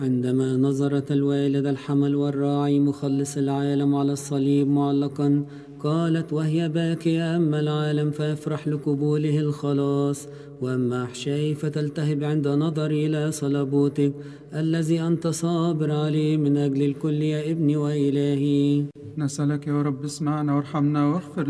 عندما نظرت الوالد الحمل والراعي مخلص العالم على الصليب معلقا، قالت وهي باكية: أما العالم فيفرح لقبوله الخلاص، وأما أحشائي فتلتهب عند نظري إلى صلبوتك الذي أنت صابر عليه من أجل الكل يا ابني وإلهي. نسألك يا رب اسمعنا وارحمنا واغفر